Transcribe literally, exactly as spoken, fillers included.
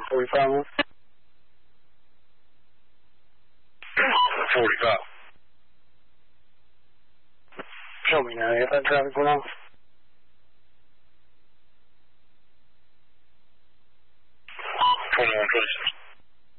forty-five one. forty-five. Show me now, you have that traffic going on? twenty-one twenty-six.